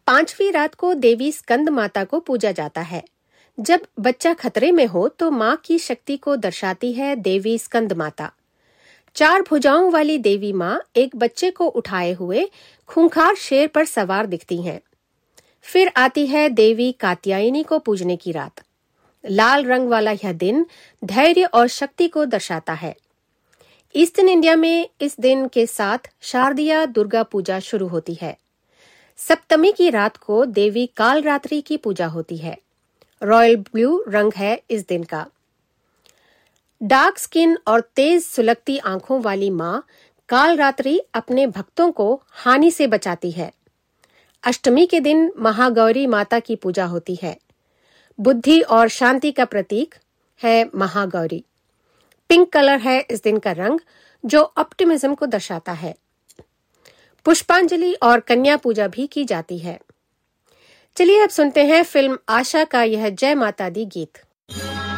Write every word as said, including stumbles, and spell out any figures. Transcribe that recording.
पांचवी रात को देवी स्कंद माता को पूजा जाता है। जब बच्चा खतरे में हो तो माँ की शक्ति को दर्शाती है देवी स्कंद माता। चार भुजाओं वाली देवी माँ एक बच्चे को उठाए हुए खूंखार शेर पर सवार दिखती हैं। फिर आती है देवी कात्यायनी को पूजने की रात। लाल रंग वाला यह दिन धैर्य और शक्ति को दर्शाता है। ईस्टर्न इंडिया में इस दिन के साथ शारदीय दुर्गा पूजा शुरू होती है। सप्तमी की रात को देवी कालरात्रि की पूजा होती है। रॉयल ब्लू रंग है इस दिन का। डार्क स्किन और तेज सुलगती आंखों वाली माँ कालरात्रि अपने भक्तों को हानि से बचाती है। अष्टमी के दिन महागौरी माता की पूजा होती है। बुद्धि और शांति का प्रतीक है महागौरी। पिंक कलर है इस दिन का रंग, जो ऑप्टिमिज्म को दर्शाता है। पुष्पांजलि और कन्या पूजा भी की जाती है। चलिए अब सुनते हैं फिल्म आशा का यह जय माता दी गीत।